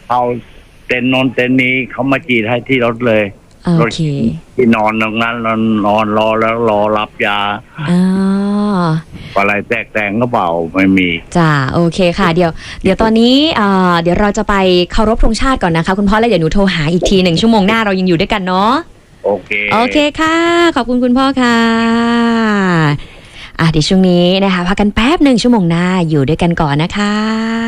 เอาเต็นท์นอนเต็นท์นี้เขามาจีดให้ที่รถเลยโอเคที่นอนตรงนั้นเรานอนรอแล้วรอรับยาอะไรแตกแต่งก็เปล่าไม่มีจ้าโอเคค่ะเดี๋ยวตอนนี้เดี๋ยวเราจะไปเคารพธงชาติก่อนนะคะคุณพ่อแล้วเดี๋ยวหนูโทรหาอีกที1 ชั่วโมงหน้าเรายังอยู่ด้วยกันเนาะโอเคค่ะขอบคุณคุณพ่อค่ะเดี๋ยวช่วงนี้นะคะพักกันแป๊บ1 ชั่วโมงหน้าอยู่ด้วยกันก่อนนะคะ